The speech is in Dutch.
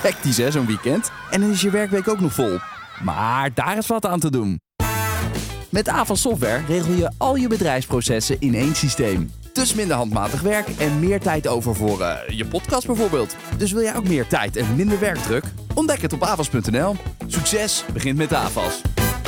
Hectisch hè, zo'n weekend. En dan is je werkweek ook nog vol. Maar daar is wat aan te doen. Met Avas Software regel je al je bedrijfsprocessen in één systeem. Dus minder handmatig werk en meer tijd over voor je podcast bijvoorbeeld. Dus wil jij ook meer tijd en minder werkdruk? Ontdek het op avas.nl. Succes begint met Avas.